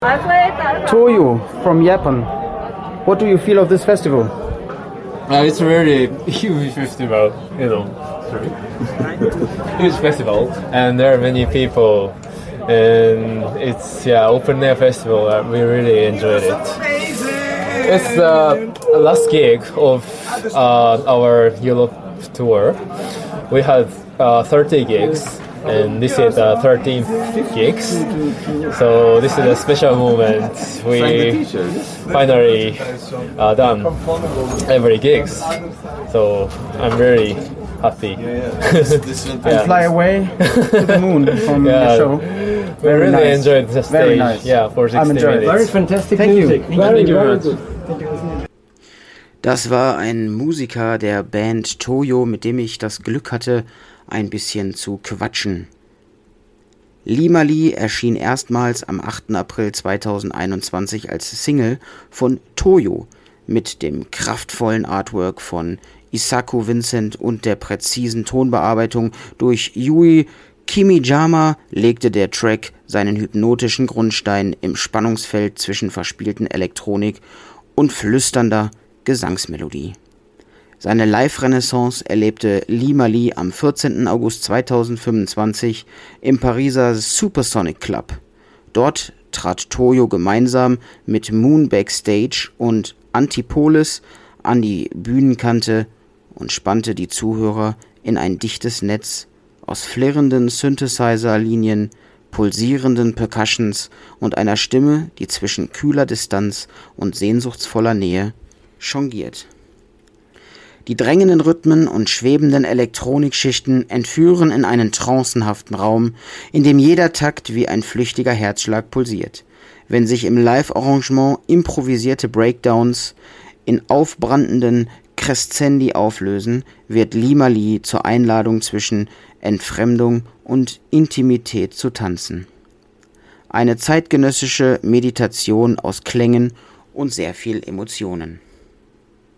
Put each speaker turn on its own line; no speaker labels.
Toyo from Japan. What do you feel of this festival?
It's a really huge festival, huge festival, and there are many people, and it's open air festival. We really enjoyed it. It's the last gig of our Europe tour. We had 30 gigs, and this is the 13th gigs. So this is a special moment. We finally done every gigs. So I'm very happy.
And fly away to the moon from the show.
We really enjoyed the stage.
Very nice.
For 60 minutes.
Very fantastic
Thank
music.
you.
Thank you very much.
Das war ein Musiker der Band Toyo, mit dem ich das Glück hatte, ein bisschen zu quatschen. Lima Lee erschien erstmals am 8. April 2021 als Single von Toyo mit dem kraftvollen Artwork von Isako Vincent und der präzisen Tonbearbeitung durch Yui Kimijama legte der Track seinen hypnotischen Grundstein im Spannungsfeld zwischen verspielten Elektronik und flüsternder Gesangsmelodie. Seine Live-Renaissance erlebte Lima Lee am 14. August 2025 im Pariser Supersonic Club. Dort trat Toyo gemeinsam mit Moon Backstage und Antipolis an die Bühnenkante und spannte die Zuhörer in ein dichtes Netz aus flirrenden Synthesizer-Linien, pulsierenden Percussions und einer Stimme, die zwischen kühler Distanz und sehnsuchtsvoller Nähe jongliert. Die drängenden Rhythmen und schwebenden Elektronikschichten entführen in einen trancenhaften Raum, in dem jeder Takt wie ein flüchtiger Herzschlag pulsiert. Wenn sich im Live-Arrangement improvisierte Breakdowns in aufbrandenden Crescendi auflösen, wird Lima Lee zur Einladung zwischen Entfremdung und Intimität zu tanzen. Eine zeitgenössische Meditation aus Klängen und sehr viel Emotionen.